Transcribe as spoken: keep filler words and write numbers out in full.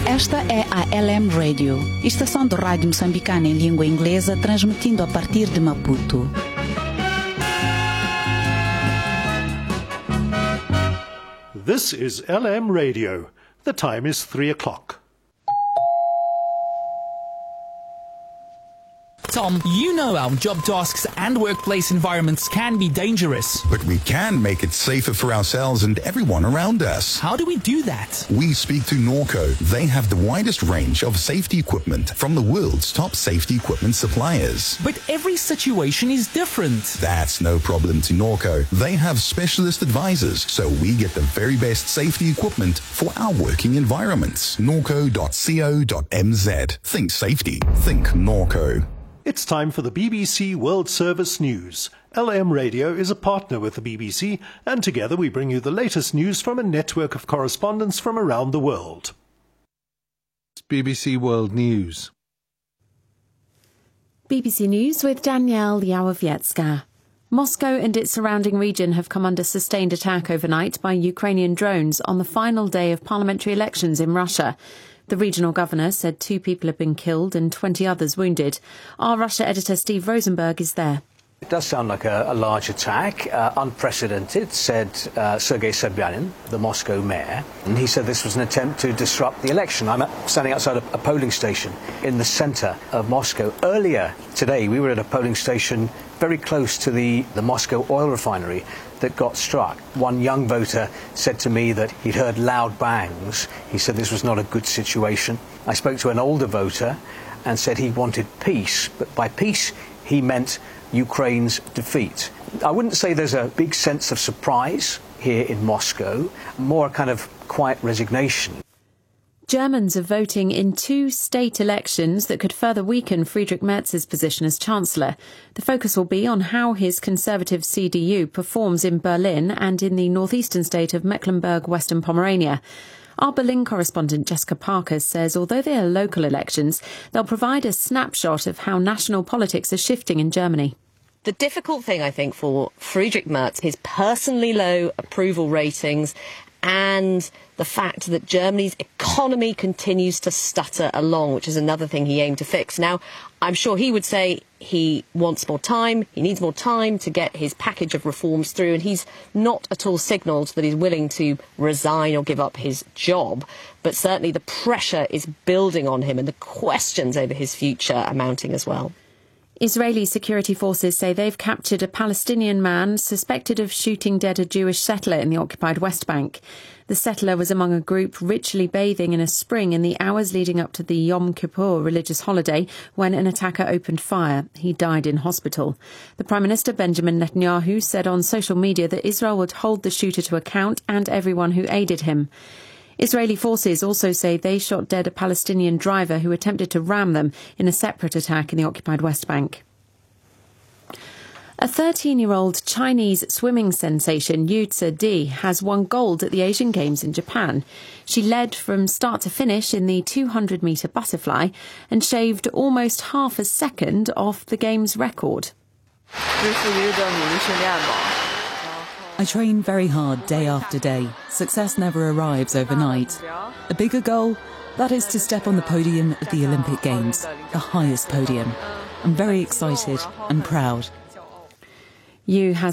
Esta é a L M Radio, estação de rádio moçambicana em língua inglesa, transmitindo a partir de Maputo. This is L M Radio. The time is three o'clock. Tom, you know our job tasks and workplace environments can be dangerous. But we can make it safer for ourselves and everyone around us. How do we do that? We speak to Norco. They have the widest range of safety equipment from the world's top safety equipment suppliers. But every situation is different. That's no problem to Norco. They have specialist advisors, so we get the very best safety equipment for our working environments. norco dot co dot m z. Think safety. Think Norco. It's time for the B B C World Service News. L M Radio is a partner with the B B C, and together we bring you the latest news from a network of correspondents from around the world. B B C World News. B B C News with Danielle Yawowiecka. Moscow and its surrounding region have come under sustained attack overnight by Ukrainian drones on the final day of parliamentary elections in Russia. The regional governor said two people have been killed and twenty others wounded. Our Russia editor Steve Rosenberg is there. It does sound like a, a large attack, uh, unprecedented, said uh, Sergei Sobyanin, the Moscow mayor. And he said this was an attempt to disrupt the election. I'm standing outside a, a polling station in the centre of Moscow. Earlier today, we were at a polling station very close to the, the Moscow oil refinery that got struck. One young voter said to me that he'd heard loud bangs. He said this was not a good situation. I spoke to an older voter and said he wanted peace, but by peace he meant Ukraine's defeat. I wouldn't say there's a big sense of surprise here in Moscow, more a kind of quiet resignation. Germans are voting in two state elections that could further weaken Friedrich Merz's position as Chancellor. The focus will be on how his conservative C D U performs in Berlin and in the northeastern state of Mecklenburg-Western Pomerania. Our Berlin correspondent Jessica Parker says although they are local elections, they'll provide a snapshot of how national politics are shifting in Germany. The difficult thing, I think, for Friedrich Merz, his personally low approval ratings and the fact that Germany's economy continues to stutter along, which is another thing he aimed to fix. Now, I'm sure he would say he wants more time, he needs more time to get his package of reforms through, and he's not at all signalled that he's willing to resign or give up his job. But certainly the pressure is building on him and the questions over his future are mounting as well. Israeli security forces say they've captured a Palestinian man suspected of shooting dead a Jewish settler in the occupied West Bank. The settler was among a group ritually bathing in a spring in the hours leading up to the Yom Kippur religious holiday when an attacker opened fire. He died in hospital. The Prime Minister Benjamin Netanyahu said on social media that Israel would hold the shooter to account and everyone who aided him. Israeli forces also say they shot dead a Palestinian driver who attempted to ram them in a separate attack in the occupied West Bank. A thirteen-year-old Chinese swimming sensation, Yu Tze has won gold at the Asian Games in Japan. She led from start to finish in the two hundred metre butterfly and shaved almost half a second off the Games record. I train very hard day after day. Success never arrives overnight. A bigger goal? That is to step on the podium at the Olympic Games, the highest podium. I'm very excited and proud. Yu has